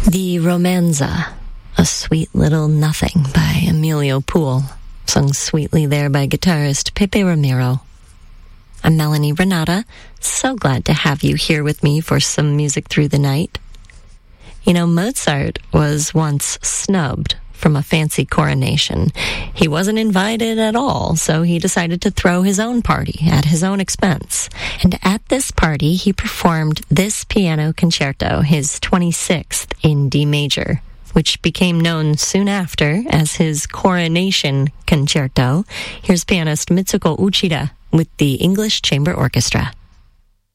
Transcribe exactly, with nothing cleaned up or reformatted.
The Romanza, a sweet little nothing by Emilio Poole, sung sweetly there by guitarist Pepe Ramiro. I'm Melanie Renata, so glad to have you here with me for some music through the night. You know, Mozart was once snubbed from a fancy coronation. He wasn't invited at all, so he decided to throw his own party at his own expense. And at this party, he performed this piano concerto, his twenty-sixth in D major, which became known soon after as his Coronation Concerto. Here's pianist Mitsuko Uchida with the English Chamber Orchestra.